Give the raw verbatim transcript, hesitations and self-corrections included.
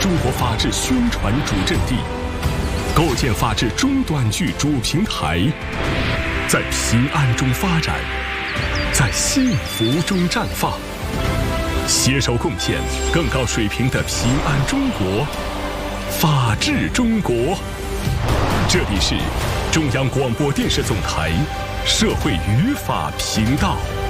中国法治宣传主阵地，构建法治中短剧主平台，在平安中发展，在幸福中绽放，携手贡献更高水平的平安中国，法治中国。这里是中央广播电视总台社会与法频道。